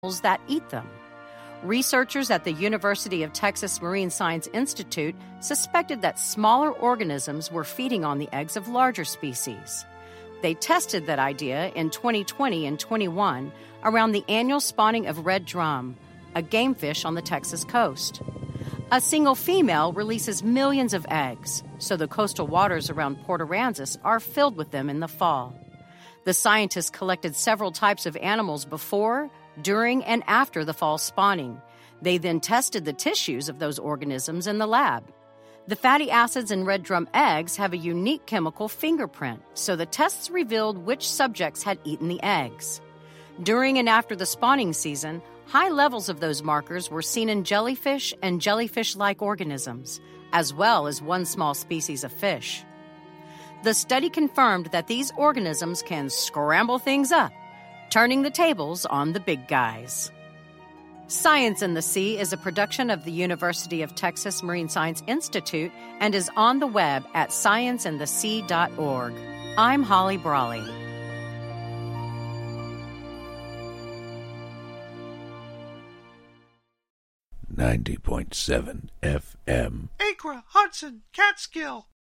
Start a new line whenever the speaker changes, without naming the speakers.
that eat them. Researchers at the University of Texas Marine Science Institute suspected that smaller organisms were feeding on the eggs of larger species. They tested that idea in 2020 and 21 around the annual spawning of red drum, a game fish on the Texas coast. A single female releases millions of eggs, so the coastal waters around Port Aransas are filled with them in the fall. The scientists collected several types of animals before, during, and after the fall spawning. They then tested the tissues of those organisms in the lab. The fatty acids in red drum eggs have a unique chemical fingerprint, so the tests revealed which subjects had eaten the eggs. During and after the spawning season, high levels of those markers were seen in jellyfish and jellyfish-like organisms, as well as one small species of fish. The study confirmed that these organisms can scramble things up, turning the tables on the big guys. Science in the Sea is a production of the University of Texas Marine Science Institute and is on the web at scienceinthesea.org. I'm Holly Brawley.
.7 FM.
Acra, Hudson, Catskill.